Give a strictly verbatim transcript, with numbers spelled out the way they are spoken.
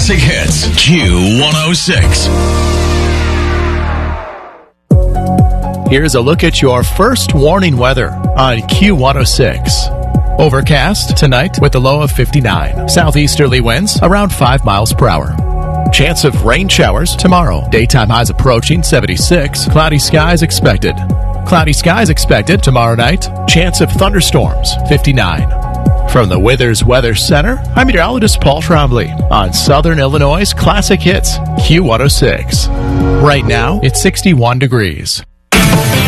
Classic Hits, Q one oh six. Here's a look at your first warning weather on Q one oh six. Overcast tonight with a low of fifty-nine. Southeasterly winds around five miles per hour. Chance of rain showers tomorrow. Daytime highs approaching seventy-six. Cloudy skies expected. Cloudy skies expected tomorrow night. Chance of thunderstorms, fifty-nine. From the Withers Weather Center, I'm meteorologist Paul Trombley on Southern Illinois' Classic Hits, Q one oh six. Right now, it's sixty-one degrees.